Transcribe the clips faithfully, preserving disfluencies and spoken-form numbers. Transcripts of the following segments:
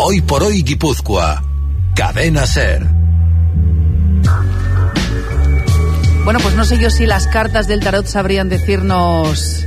Hoy por hoy Guipúzcoa. Cadena SER. Bueno, pues no sé yo si las cartas del tarot sabrían decirnos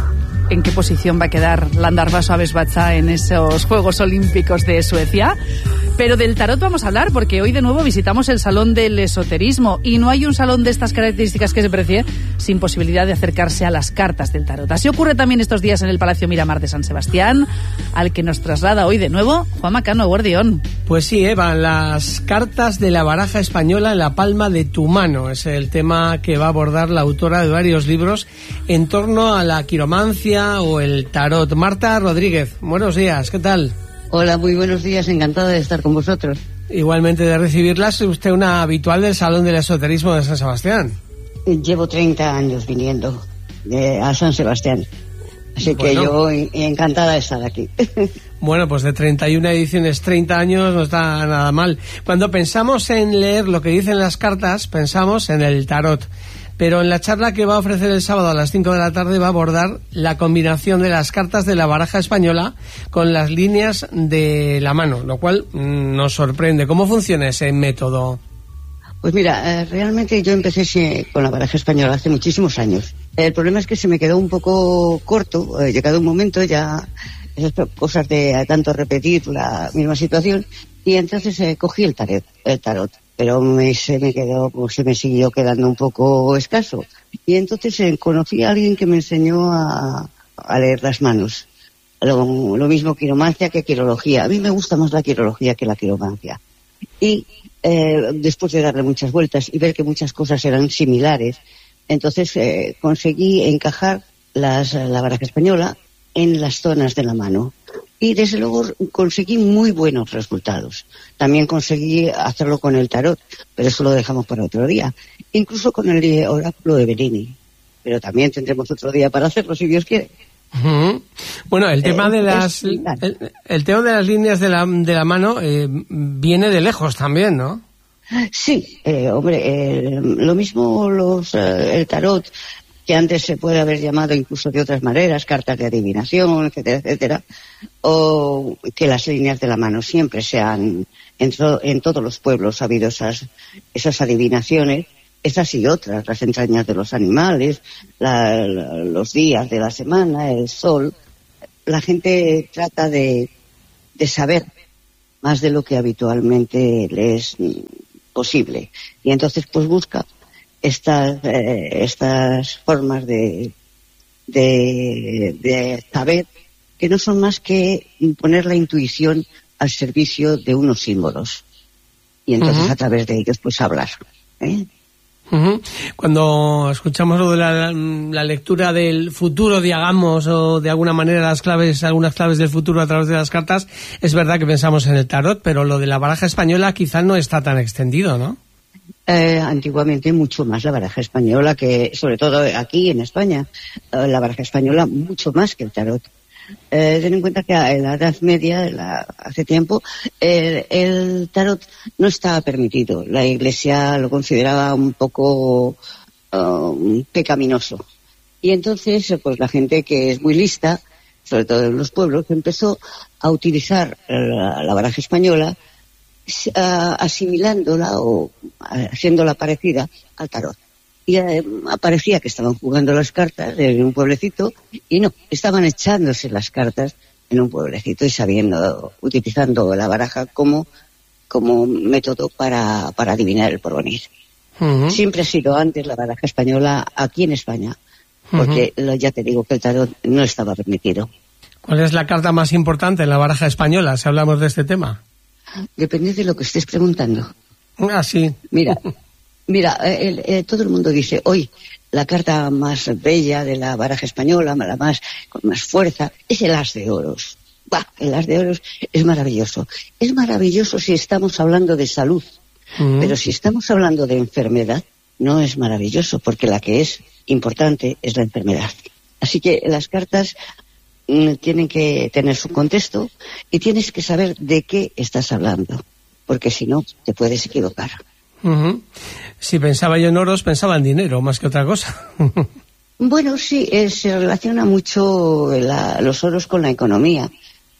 en qué posición va a quedar Landarvaso Abesbatza en esos Juegos Olímpicos de Suecia. Pero del tarot vamos a hablar porque hoy de nuevo visitamos el Salón del Esoterismo y no hay un salón de estas características que se precie sin posibilidad de acercarse a las cartas del tarot. Así ocurre también estos días en el Palacio Miramar de San Sebastián, al que nos traslada hoy de nuevo Juan Macano, Guardión. Pues sí, Eva, las cartas de la baraja española en la palma de tu mano es el tema que va a abordar la autora de varios libros en torno a la quiromancia o el tarot. Marta Rodríguez, buenos días, ¿qué tal? Hola, muy buenos días, encantada de estar con vosotros. Igualmente de recibirlas, usted una habitual del Salón del Esoterismo de San Sebastián. Llevo treinta años viniendo de, a San Sebastián, así bueno. que yo encantada de estar aquí. Bueno, pues de treinta y una ediciones, treinta años no está nada mal. Cuando pensamos en leer lo que dicen las cartas, pensamos en el tarot. Pero en la charla que va a ofrecer el sábado a las cinco de la tarde va a abordar la combinación de las cartas de la baraja española con las líneas de la mano, lo cual mmm, nos sorprende. ¿Cómo funciona ese método? Pues mira, eh, realmente yo empecé con la baraja española hace muchísimos años. El problema es que se me quedó un poco corto, eh, llegado un momento ya, esas cosas de tanto repetir la misma situación, y entonces eh, cogí el tarot, el tarot. Pero me, se me quedó, pues, se me siguió quedando un poco escaso. Y entonces eh, conocí a alguien que me enseñó a, a leer las manos. Lo, lo mismo quiromancia que quirología. A mí me gusta más la quirología que la quiromancia. Y eh, después de darle muchas vueltas y ver que muchas cosas eran similares, entonces eh, conseguí encajar las, la baraja española en las zonas de la mano. Y desde luego conseguí muy buenos resultados. También conseguí hacerlo con el tarot, pero eso lo dejamos para otro día. Incluso con el oráculo de Bellini. Pero también tendremos otro día para hacerlo, si Dios quiere. Uh-huh. Bueno, el tema eh, de las el, el tema de las líneas de la, de la mano eh, viene de lejos también, ¿no? Sí, eh, hombre, eh, lo mismo los eh, el tarot, que antes se puede haber llamado incluso de otras maneras, cartas de adivinación, etcétera, etcétera, o que las líneas de la mano siempre se han, en, to, en todos los pueblos ha habido esas, esas adivinaciones, esas y otras, las entrañas de los animales, la, la, los días de la semana, el sol. La gente trata de, de saber más de lo que habitualmente le es posible, y entonces pues busca estas eh, estas formas de, de de saber, que no son más que poner la intuición al servicio de unos símbolos y entonces uh-huh. a través de ellos pues hablar, ¿eh? Uh-huh. Cuando escuchamos lo de la, la lectura del futuro, digamos, o de alguna manera las claves, algunas claves del futuro a través de las cartas, es verdad que pensamos en el tarot, pero lo de la baraja española quizá no está tan extendido, ¿no? Eh, antiguamente mucho más la baraja española, que sobre todo aquí en España, eh, la baraja española mucho más que el tarot. Eh, ten en cuenta que en la Edad Media, la, hace tiempo, el, el tarot no estaba permitido. La Iglesia lo consideraba un poco uh, pecaminoso. Y entonces, pues la gente que es muy lista, sobre todo en los pueblos, empezó a utilizar la, la baraja española, asimilándola o haciéndola parecida al tarot. Y eh, parecía que estaban jugando las cartas en un pueblecito, y no, estaban echándose las cartas en un pueblecito y sabiendo, utilizando la baraja como, como método para, para adivinar el porvenir. Uh-huh. Siempre ha sido antes la baraja española aquí en España, porque uh-huh. ya te digo que el tarot no estaba permitido. ¿Cuál es la carta más importante en la baraja española, si hablamos de este tema? Depende de lo que estés preguntando. Ah, sí. Mira, mira, el, el, todo el mundo dice, hoy la carta más bella de la baraja española, la más con más fuerza, es el as de oros. Bah, el as de oros es maravilloso. Es maravilloso si estamos hablando de salud, uh-huh. pero si estamos hablando de enfermedad, no es maravilloso, porque la que es importante es la enfermedad. Así que las cartas tienen que tener su contexto y tienes que saber de qué estás hablando, porque si no te puedes equivocar. Uh-huh. Si pensaba yo en oros, pensaba en dinero más que otra cosa. Bueno, sí, eh, se relaciona mucho la, los oros con la economía.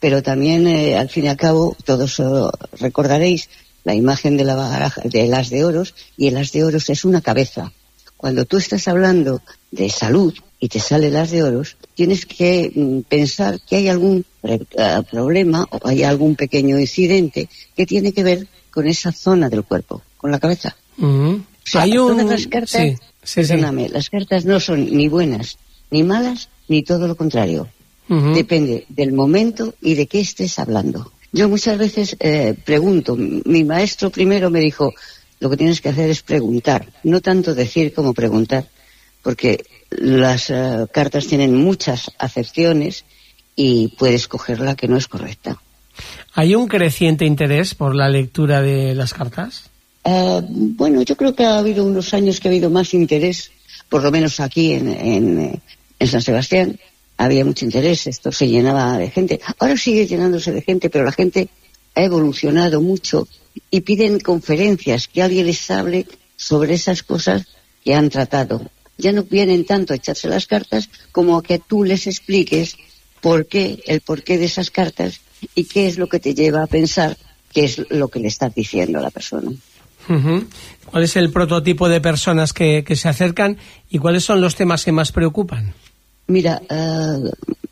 pero también, eh, al fin y al cabo, todos uh, recordaréis la imagen de la baraja, del as de oros, y el as de oros es una cabeza. Cuando tú estás hablando de salud y te sale el as de oros, tienes que mm, pensar que hay algún pre- uh, problema o hay algún pequeño incidente que tiene que ver con esa zona del cuerpo, con la cabeza. Uh-huh. O sea, hay un... todas las cartas, sí, sí, perdóname, sí. las cartas no son ni buenas, ni malas, ni todo lo contrario. Uh-huh. Depende del momento y de qué estés hablando. Yo muchas veces eh, pregunto. Mi maestro primero me dijo, lo que tienes que hacer es preguntar, no tanto decir como preguntar, porque las uh, cartas tienen muchas acepciones y puedes coger la que no es correcta. ¿Hay un creciente interés por la lectura de las cartas? Uh, bueno, yo creo que ha habido unos años que ha habido más interés, por lo menos aquí en, en, en San Sebastián. Había mucho interés, esto se llenaba de gente. Ahora sigue llenándose de gente, pero la gente ha evolucionado mucho y piden conferencias, que alguien les hable sobre esas cosas que han tratado. Ya no vienen tanto a echarse las cartas como a que tú les expliques por qué, el porqué de esas cartas y qué es lo que te lleva a pensar qué es lo que le estás diciendo a la persona. Uh-huh. ¿Cuál es el prototipo de personas que, que se acercan y cuáles son los temas que más preocupan? Mira, uh,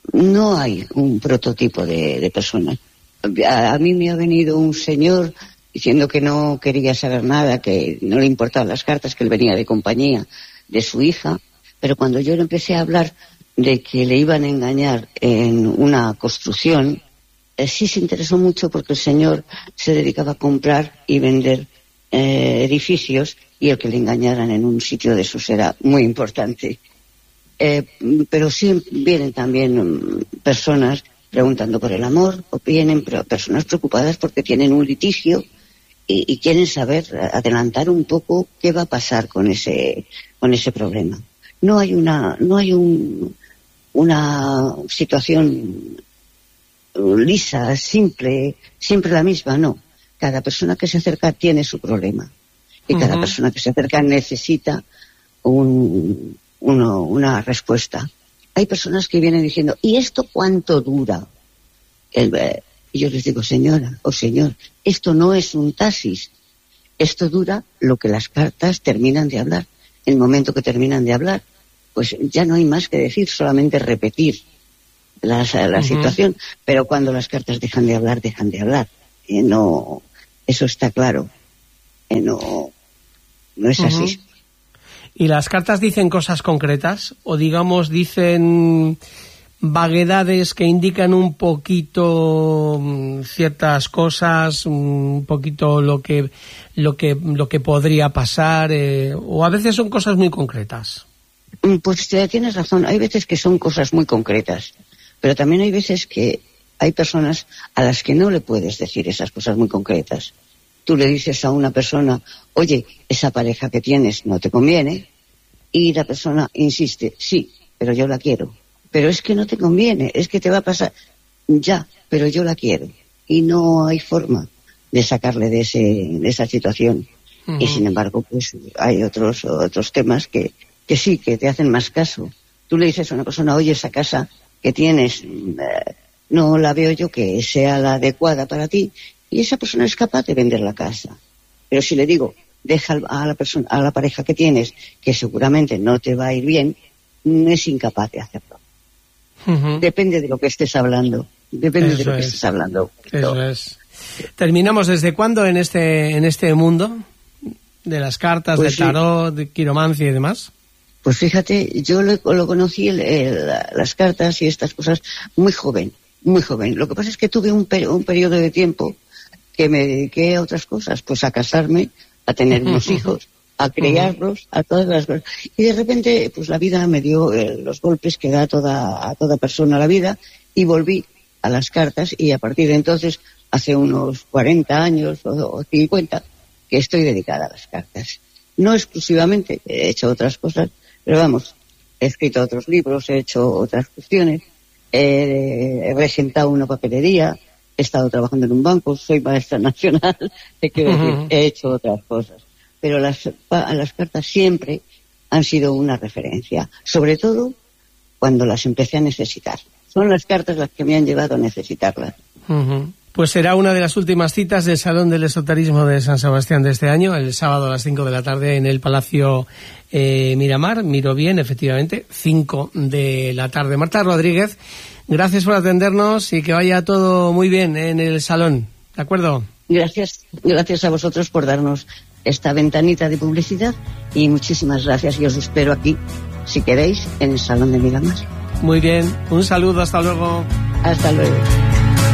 no hay un prototipo de, de persona. A, a mí me ha venido un señor diciendo que no quería saber nada, que no le importaban las cartas, que él venía de compañía de su hija, pero cuando yo le empecé a hablar de que le iban a engañar en una construcción, eh, sí se interesó mucho porque el señor se dedicaba a comprar y vender eh, edificios, y el que le engañaran en un sitio de esos era muy importante. Eh, pero sí vienen también um, personas preguntando por el amor, o vienen pero personas preocupadas porque tienen un litigio y, y quieren saber, adelantar un poco qué va a pasar con ese con ese problema. No hay una no hay un, una situación lisa, simple, siempre la misma, no. Cada persona que se acerca tiene su problema y uh-huh. cada persona que se acerca necesita un Uno, una respuesta. Hay personas que vienen diciendo, ¿y esto cuánto dura? El, eh, y yo les digo, señora o señor, esto no es un taxis. Esto dura lo que las cartas terminan de hablar. El momento que terminan de hablar, pues ya no hay más que decir, solamente repetir las, la uh-huh. situación. Pero cuando las cartas dejan de hablar, dejan de hablar. Eh, no, eso está claro. Eh, no, no es uh-huh. así. ¿Y las cartas dicen cosas concretas? O digamos, dicen vaguedades que indican un poquito um, ciertas cosas, un poquito lo que lo que lo que podría pasar, eh, o a veces son cosas muy concretas. Pues tienes razón, hay veces que son cosas muy concretas, pero también hay veces que hay personas a las que no le puedes decir esas cosas muy concretas. Tú le dices a una persona, oye, esa pareja que tienes no te conviene, y la persona insiste, sí, pero yo la quiero. Pero es que no te conviene, es que te va a pasar, ya, pero yo la quiero. Y no hay forma de sacarle de ese de esa situación. Uh-huh. Y sin embargo, pues hay otros otros temas que, que sí, que te hacen más caso. Tú le dices a una persona, oye, esa casa que tienes, eh, no la veo yo que sea la adecuada para ti, y esa persona es capaz de vender la casa. Pero si le digo, deja a la persona, a la pareja que tienes, que seguramente no te va a ir bien, es incapaz de hacerlo. Uh-huh. Depende de lo que estés hablando. Depende Eso de lo que es. estés hablando. Eso es. ¿Terminamos desde cuándo en este en este mundo de las cartas, pues del tarot, sí. de quiromancia y demás? Pues fíjate, yo lo, lo conocí el, el, las cartas y estas cosas muy joven, muy joven. Lo que pasa es que tuve un, per, un periodo de tiempo que me dediqué a otras cosas, pues a casarme, a tener unos hijos, a criarlos, a todas las cosas. Y de repente, pues la vida me dio eh, los golpes que da toda, a toda persona la vida, y volví a las cartas, y a partir de entonces, hace unos cuarenta años o, o cincuenta, que estoy dedicada a las cartas. No exclusivamente, he hecho otras cosas, pero vamos, he escrito otros libros, he hecho otras cuestiones, eh, he regentado una papelería, he estado trabajando en un banco, soy maestra nacional, te quiero decir, uh-huh. he hecho otras cosas. Pero las, las cartas siempre han sido una referencia, sobre todo cuando las empecé a necesitar. son las cartas las que me han llevado a necesitarlas. Uh-huh. Pues será una de las últimas citas del Salón del Esoterismo de San Sebastián de este año, el sábado a las cinco de la tarde en el Palacio eh, Miramar. Miro bien, efectivamente, cinco de la tarde. Marta Rodríguez, gracias por atendernos y que vaya todo muy bien en el salón. ¿De acuerdo? Gracias, gracias a vosotros por darnos esta ventanita de publicidad y muchísimas gracias, y os espero aquí, si queréis, en el Salón de Miramar. Muy bien, un saludo, hasta luego. Hasta luego.